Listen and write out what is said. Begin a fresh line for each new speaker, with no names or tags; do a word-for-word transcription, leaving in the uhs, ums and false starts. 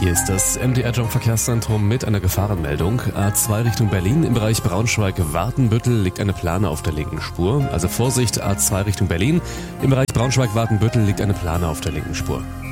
Hier ist das M D R-Jump-Verkehrszentrum mit einer Gefahrenmeldung. A zwei Richtung Berlin. Im Bereich Braunschweig-Wartenbüttel liegt eine Plane auf der linken Spur. Also Vorsicht, A zwei Richtung Berlin. Im Bereich Braunschweig-Wartenbüttel liegt eine Plane auf der linken Spur.